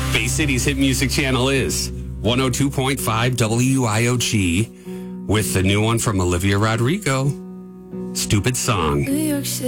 Bay City's hit music channel is 102.5 WIOG with the new one from Olivia Rodrigo, Stupid Song. New York City.